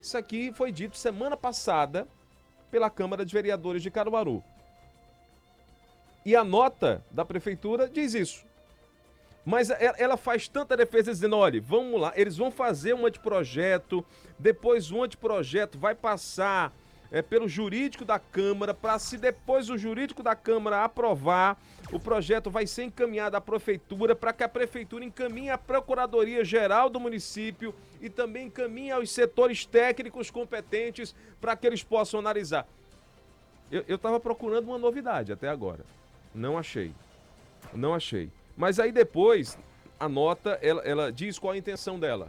Isso aqui foi dito semana passada pela Câmara de Vereadores de Caruaru. E a nota da prefeitura diz isso. Mas ela faz tanta defesa dizendo, olha, vamos lá, eles vão fazer um anteprojeto, depois o anteprojeto vai passar pelo jurídico da Câmara, para se depois o jurídico da Câmara aprovar, o projeto vai ser encaminhado à prefeitura, para que a prefeitura encaminhe à Procuradoria-Geral do município e também encaminhe aos setores técnicos competentes para que eles possam analisar. Eu estava procurando uma novidade até agora. Não achei. Mas aí depois, a nota, ela diz qual a intenção dela.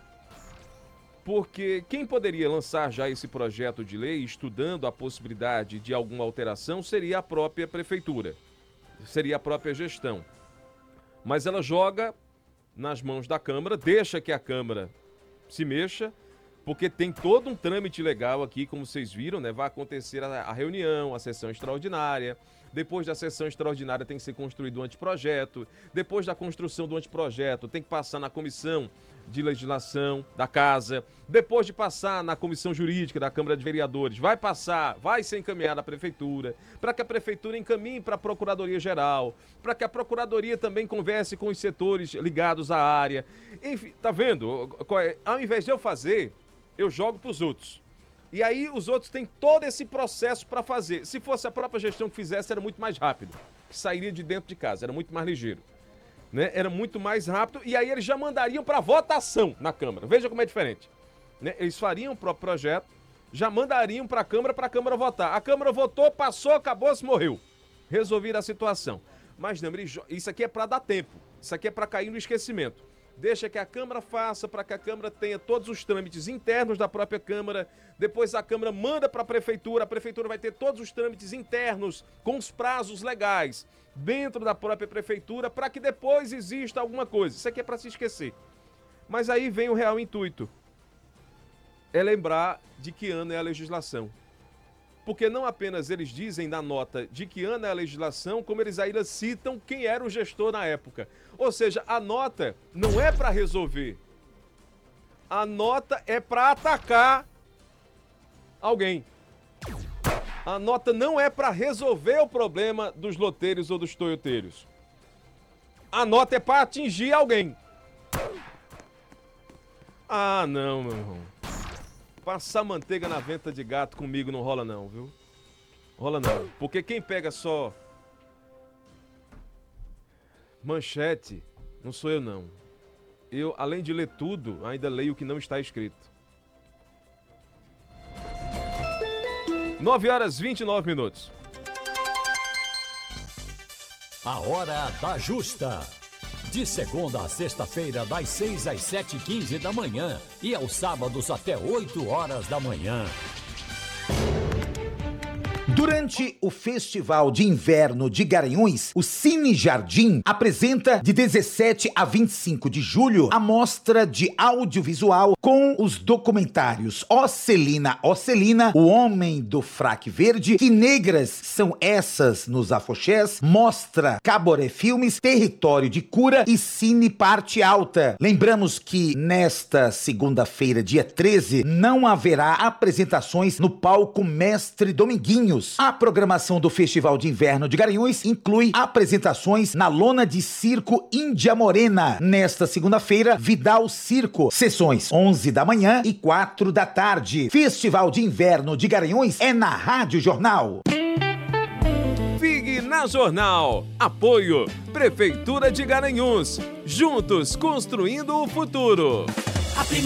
Porque quem poderia lançar já esse projeto de lei, estudando a possibilidade de alguma alteração, seria a própria prefeitura. Seria a própria gestão. Mas ela joga nas mãos da Câmara, deixa que a Câmara se mexa, porque tem todo um trâmite legal aqui, como vocês viram, né? Vai acontecer a reunião, a sessão extraordinária. Depois da sessão extraordinária tem que ser construído o anteprojeto. Depois da construção do anteprojeto tem que passar na comissão de legislação da casa. Depois de passar na comissão jurídica da Câmara de Vereadores, vai ser encaminhado à prefeitura, para que a prefeitura encaminhe para a Procuradoria-Geral, para que a Procuradoria também converse com os setores ligados à área. Enfim, tá vendo? Ao invés de eu fazer, eu jogo para os outros. E aí os outros têm todo esse processo para fazer. Se fosse a própria gestão que fizesse, era muito mais rápido. Que sairia de dentro de casa, era muito mais ligeiro. Né? Era muito mais rápido e aí eles já mandariam para votação na Câmara. Veja como é diferente. Né? Eles fariam o próprio projeto, já mandariam para a Câmara votar. A Câmara votou, passou, acabou-se, morreu. Resolveram a situação. Mas lembre, isso aqui é para dar tempo. Isso aqui é para cair no esquecimento. Deixa que a Câmara faça, para que a Câmara tenha todos os trâmites internos da própria Câmara. Depois a Câmara manda para a Prefeitura vai ter todos os trâmites internos, com os prazos legais, dentro da própria Prefeitura, para que depois exista alguma coisa. Isso aqui é para se esquecer. Mas aí vem o real intuito. É lembrar de que ano é a legislação. Porque não apenas eles dizem na nota de que ano é a legislação, como eles ainda citam quem era o gestor na época. Ou seja, a nota não é para resolver. A nota é para atacar alguém. A nota não é para resolver o problema dos loteiros ou dos toioteiros. A nota é para atingir alguém. Ah, não, meu irmão. Passar manteiga na venta de gato comigo não rola não, viu? Rola não. Porque quem pega só manchete, não sou eu não. Eu, além de ler tudo, ainda leio o que não está escrito. 9h29. A Hora da Justa. De segunda a sexta-feira, das 6 às 7h15 da manhã e aos sábados até 8 horas da manhã. Durante o Festival de Inverno de Garanhuns, o Cine Jardim apresenta de 17 a 25 de julho a mostra de audiovisual com os documentários Ó Celina, O Homem do Fraque Verde, Que Negras São Essas nos Afoxés, Mostra Caboré Filmes, Território de Cura e Cine Parte Alta. Lembramos que nesta segunda-feira, dia 13, não haverá apresentações no palco Mestre Dominguinhos. A programação do Festival de Inverno de Garanhuns inclui apresentações na lona de circo Índia Morena. Nesta segunda-feira, Vidal Circo, sessões 11 da manhã e 4 da tarde. Festival de Inverno de Garanhuns é na Rádio Jornal. FIG na Jornal. Apoio Prefeitura de Garanhuns. Juntos construindo o futuro.